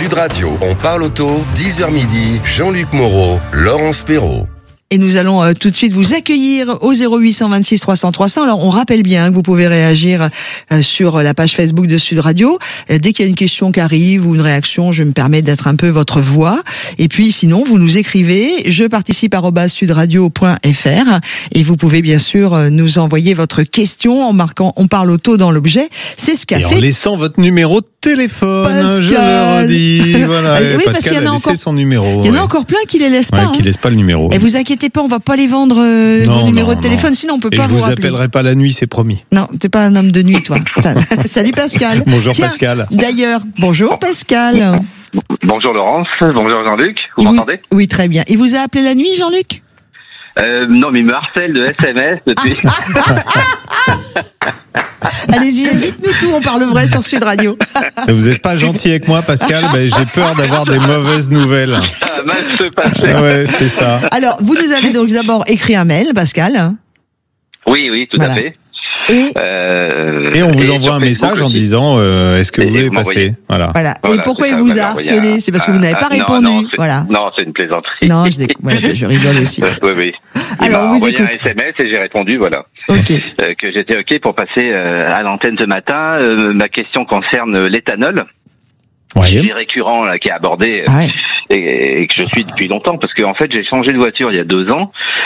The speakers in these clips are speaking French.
Sud Radio, on parle auto, 10h midi, Jean-Luc Moreau, Laurence Perrault. Et nous allons tout de suite vous accueillir au 0826 300 300. Alors, on rappelle bien que vous pouvez réagir sur la page Facebook de Sud Radio. Dès qu'il y a une question qui arrive ou une réaction, je me permets d'être un peu votre voix. Et puis, sinon, vous nous écrivez jeparticipe@sudradio.fr et vous pouvez bien sûr nous envoyer votre question en marquant on parle auto dans l'objet. C'est ce qu'a fait. En laissant votre numéro de téléphone, Pascal. je le redis. Voilà. Oui, parce Pascal qu'il y en a a laissé encore son numéro. Il y en a encore plein qui les laissent pas. Qui laissent pas le numéro. Et vous inquiétez pas, on va pas les vendre vos numéros de téléphone, sinon on peut pas vous rappeler. Je vous appellerai pas la nuit, c'est promis. Non, t'es pas un homme de nuit, toi. Salut Pascal. Bonjour Pascal. D'ailleurs, bonjour Pascal. Bonjour Laurence, bonjour Jean-Luc, vous m'entendez ? Oui, très bien. Il vous a appelé la nuit, Jean-Luc ? Non, mais il me harcèle de SMS depuis. Allez-y, dites-nous tout, on parle vrai sur Sud Radio. Vous êtes pas gentil avec moi, Pascal, j'ai peur d'avoir des mauvaises nouvelles. Ça va mal se passer. Ouais, c'est ça. Alors, vous nous avez donc d'abord écrit un mail, Pascal. Oui, tout à fait. Et on vous envoie un message en disant est-ce que vous voulez passer ? Voilà. Et pourquoi il vous a harcelé ? C'est parce que vous n'avez pas répondu. Non, c'est une plaisanterie. Non, je rigole aussi. Oui. Il m'a envoyé un SMS et j'ai répondu, voilà. Ok. Que j'étais ok pour passer à l'antenne ce matin. Ma question concerne l'éthanol. Oui. C'est récurrent là qui est abordé et que je suis depuis longtemps parce que en fait j'ai changé de voiture il y a 2 ans.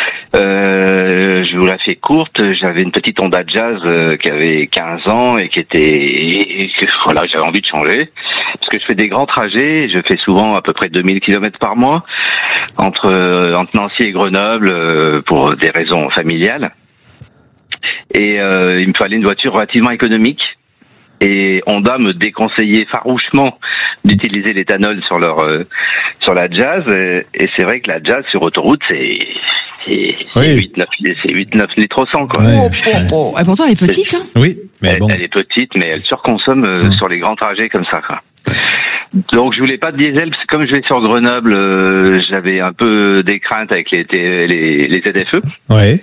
Je vous la fais courte. J'avais une petite Honda Jazz qui avait 15 ans et j'avais envie de changer parce que je fais des grands trajets. Je fais souvent à peu près 2000 km par mois entre Nancy et Grenoble pour des raisons familiales. Et il me fallait une voiture relativement économique. Et Honda me déconseillait farouchement d'utiliser l'éthanol sur la Jazz. Et c'est vrai que la Jazz sur autoroute, c'est 8-9 litres au 100, quoi. Et pourtant, elle est petite, hein. Oui, mais bon. Elle est petite, mais elle surconsomme sur les grands trajets comme ça, quoi. Donc je voulais pas de diesel, parce que comme je vais sur Grenoble, j'avais un peu des craintes avec les ZFE. Ouais.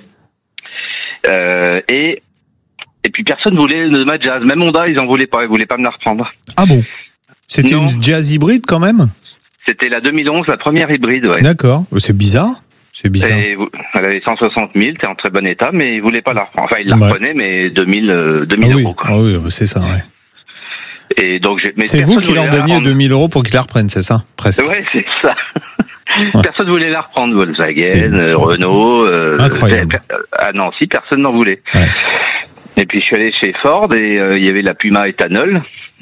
Et puis personne voulait de ma Jazz. Même Honda, ils voulaient pas me la reprendre. Ah bon ? C'était une Jazz hybride quand même ? C'était la 2011, la première hybride, ouais. D'accord. C'est bizarre. Et elle avait 160 000, t'es en très bon état, mais ils voulaient pas la reprendre. Enfin, ils la reprenaient, mais 2000 euros, quoi. Ah oui, c'est ça, ouais. Et donc, c'est vous qui leur donniez 2000 euros pour qu'ils la reprennent, c'est ça ? Presque. Ouais, c'est ça. Personne voulait la reprendre, Volkswagen, Renault. Incroyable. À Nancy, personne n'en voulait. Ouais. Et puis je suis allé chez Ford et il y avait la Puma éthanol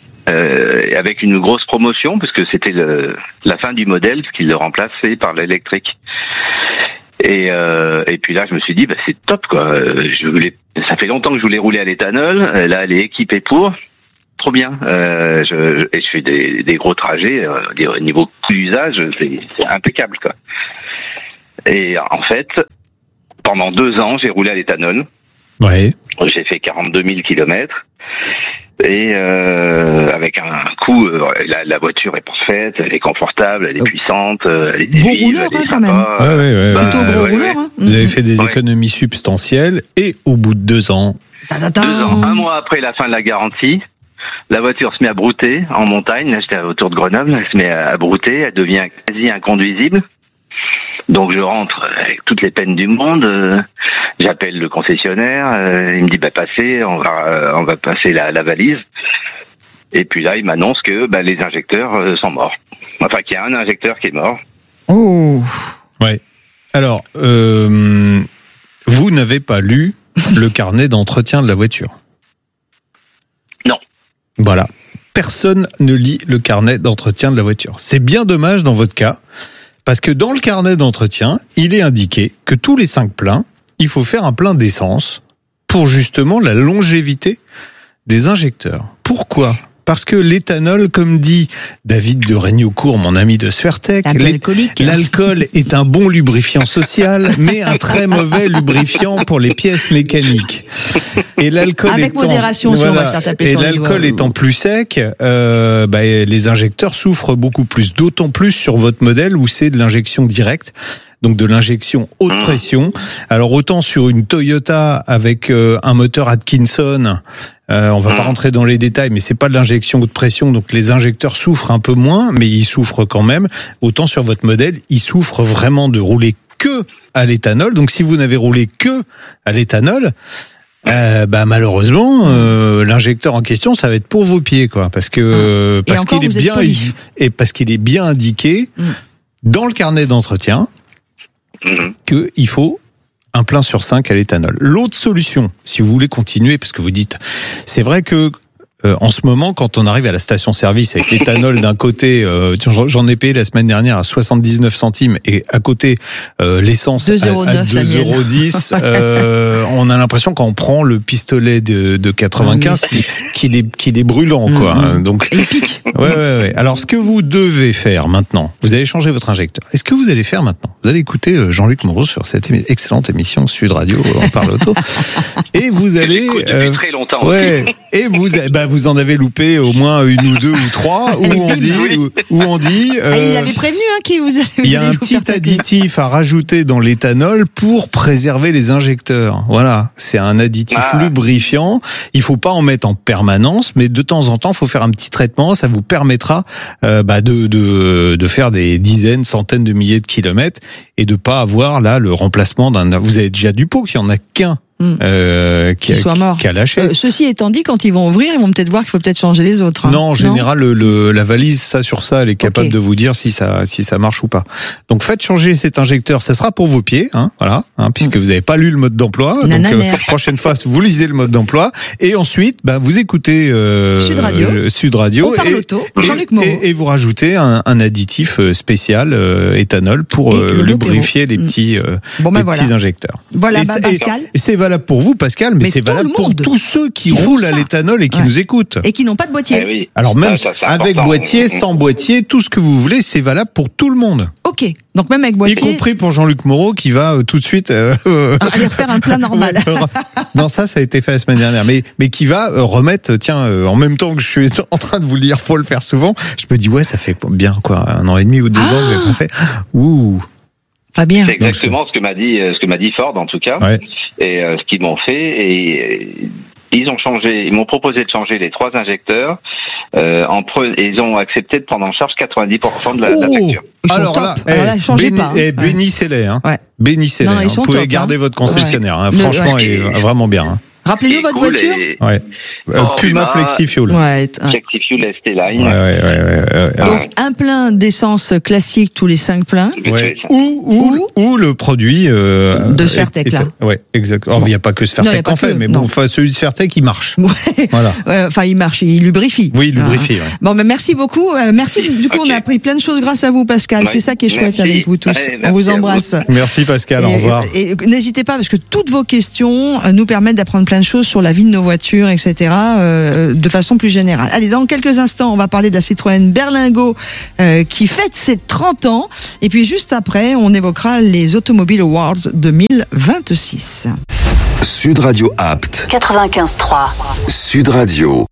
avec une grosse promotion parce que c'était la fin du modèle qui le remplaçait par l'électrique. Et puis là je me suis dit c'est top quoi. Ça fait longtemps que je voulais rouler à l'éthanol. Là elle est équipée pour. Trop bien. Je fais des gros trajets. Au niveau coût d'usage, c'est impeccable quoi. Et en fait, pendant 2 ans, j'ai roulé à l'éthanol. Ouais. J'ai fait 42 000 kilomètres et avec un coût, la voiture est parfaite, elle est confortable, elle est puissante, elle est vive, rouleur, elle est quand même. Ouais. Plutôt gros rouleur. Hein. Vous avez fait des économies substantielles et au bout de 2 ans... 2 ans, 1 mois après la fin de la garantie, la voiture se met à brouter en montagne. Là, j'étais autour de Grenoble, elle se met à brouter, elle devient quasi inconduisible. Donc je rentre avec toutes les peines du monde, j'appelle le concessionnaire, il me dit passez, on va passer la valise. Et puis là il m'annonce que les injecteurs sont morts. Enfin qu'il y a un injecteur qui est mort. Oh. Ouais. Alors vous n'avez pas lu le carnet d'entretien de la voiture ? Non. Voilà. Personne ne lit le carnet d'entretien de la voiture. C'est bien dommage dans votre cas. Parce que dans le carnet d'entretien, il est indiqué que tous les 5 pleins, il faut faire un plein d'essence pour justement la longévité des injecteurs. Pourquoi ? Parce que l'éthanol, comme dit David de Régnocourt, mon ami de Sfertec, l'alcool est un bon lubrifiant social, mais un très mauvais lubrifiant pour les pièces mécaniques. Et l'alcool avec modération, si on va se faire taper sur les doigts. Et l'alcool étant plus sec, les injecteurs souffrent beaucoup plus. D'autant plus sur votre modèle où c'est de l'injection directe. Donc de l'injection haute pression. Alors autant sur une Toyota avec un moteur Atkinson, On va pas rentrer dans les détails, mais c'est pas de l'injection haute pression, donc les injecteurs souffrent un peu moins, mais ils souffrent quand même. Autant sur votre modèle, ils souffrent vraiment de rouler que à l'éthanol. Donc si vous n'avez roulé que à l'éthanol, malheureusement, l'injecteur en question, ça va être pour vos pieds, quoi, parce qu'il est bien indiqué dans le carnet d'entretien qu'il faut un plein sur 5 à l'éthanol. L'autre solution, si vous voulez continuer, parce que vous dites, c'est vrai que en ce moment, quand on arrive à la station-service avec l'éthanol d'un côté, j'en ai payé la semaine dernière à 79 centimes et à côté l'essence à 2,10 €, on a l'impression quand on prend le pistolet de 95 qu'il est brûlant, quoi. Donc il pique. Ouais. Alors ce que vous devez faire maintenant, vous allez changer votre injecteur. Est-ce que vous allez faire maintenant? Vous allez écouter Jean-Luc Moreau sur cette excellente émission Sud Radio, on parle auto, et vous allez depuis très longtemps. Ouais. Et vous en avez loupé au moins une ou deux ou trois, où on dit. Il avait prévenu qui vous. Il y a un petit additif à rajouter dans l'éthanol pour préserver les injecteurs. Voilà, c'est un additif lubrifiant. Il faut pas en mettre en permanence, mais de temps en temps, faut faire un petit traitement. Ça vous permettra de faire des dizaines, centaines de milliers de kilomètres et de pas avoir là le remplacement d'un. Vous avez déjà du pot, qu'il y en a qu'un. Qui a lâché. Ceci étant dit, quand ils vont ouvrir, ils vont peut-être voir qu'il faut peut-être changer les autres. Non, en général, la valise, elle est capable de vous dire si ça marche ou pas. Donc faites changer cet injecteur, ça sera pour vos pieds, puisque vous n'avez pas lu le mode d'emploi. Donc prochaine fois, vous lisez le mode d'emploi et ensuite, vous écoutez Sud Radio. On parle auto, Jean-Luc Moreau. Et vous rajoutez un additif spécial éthanol pour lubrifier les petits petits injecteurs. Voilà, Pascal. Et c'est valable pour vous, Pascal, mais c'est valable pour tous ceux qui roulent à l'éthanol et qui nous écoutent. Et qui n'ont pas de boîtier. Oui. Alors même avec boîtier, sans boîtier, tout ce que vous voulez, c'est valable pour tout le monde. Ok, donc même avec boîtier. Y compris pour Jean-Luc Moreau qui va tout de suite aller refaire un plein normal. Non, ça a été fait la semaine dernière, mais qui va remettre, en même temps que je suis en train de vous le dire, faut le faire souvent. Je me dis ça fait bien 1 an et demi ou 2 ans que j'ai pas fait. Ouh. Pas bien. C'est exactement ce que m'a dit Ford en tout cas, et ce qu'ils m'ont fait, et ils m'ont proposé de changer les 3 injecteurs, et ils ont accepté de prendre en charge 90% de la facture. Alors là, changez pas. Bénissez-les, bénissez-les. Vous pouvez garder votre concessionnaire, franchement, il est vraiment bien. Rappelez-nous votre voiture. Puma FlexiFuel. FlexiFuel ST-Line. Donc un plein d'essence classique tous les 5 pleins. Ou le produit de Sfertec là. Ouais, exact. Il n'y a pas que Sfertec qu'on fait, mais celui de Sfertec il marche. Voilà. Il marche, il lubrifie. Oui, il lubrifie. Bon, mais merci beaucoup. Merci. Du coup, on a appris plein de choses grâce à vous, Pascal. C'est ça qui est chouette avec vous tous. On vous embrasse. Merci Pascal. Au revoir. Et n'hésitez pas, parce que toutes vos questions nous permettent d'apprendre plein de choses sur la vie de nos voitures, etc. De façon plus générale. Allez, dans quelques instants, on va parler de la Citroën Berlingo qui fête ses 30 ans. Et puis juste après, on évoquera les Automobile Awards 2026. Sud Radio Apt 95.3. Sud Radio.